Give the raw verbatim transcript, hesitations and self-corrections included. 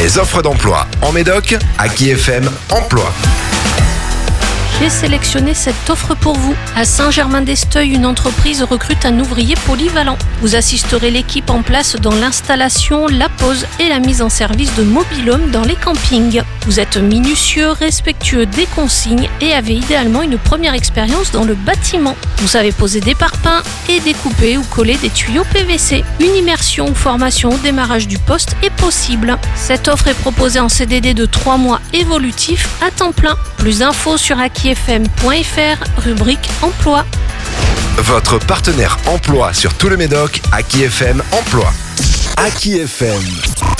Les offres d'emploi en Médoc, Aki F M Emploi. J'ai sélectionné cette offre pour vous. À Saint-Germain-d'Esteuil, une entreprise recrute un ouvrier polyvalent. Vous assisterez l'équipe en place dans l'installation, la pose et la mise en service de mobil-homes dans les campings. Vous êtes minutieux, respectueux des consignes et avez idéalement une première expérience dans le bâtiment. Vous savez poser des parpaings et découper ou coller des tuyaux P V C. Une immersion ou formation au démarrage du poste est possible. Cette offre est proposée en C D D de trois mois évolutif à temps plein. Plus d'infos sur aki f m point f r, rubrique emploi. Votre partenaire emploi sur tout le Médoc, Aki F M Emploi. Aki F M.